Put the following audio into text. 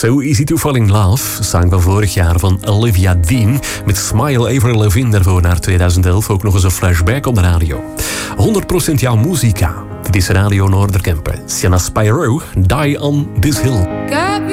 So Easy to Fall in Love, zang van vorig jaar van Olivia Dean. Met Smile Avril Lavigne daarvoor naar 2011. Ook nog eens een flashback op de radio. 100% jouw muzika. Dit is Radio Noorderkempen. Sienna Spyro, Die on This Hill.